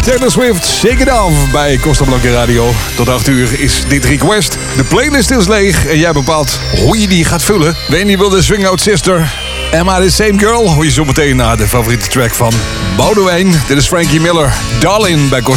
Taylor Swift, Shake It Off bij Costa Blanca Radio. Tot 8 uur is dit request. De playlist is leeg en jij bepaalt hoe je die gaat vullen. Wendy wil de Swing Out Sister. Emma the Same Girl hoor je zo meteen naar de favoriete track van Boudewijn. Dit is Frankie Miller, Darling bij Costa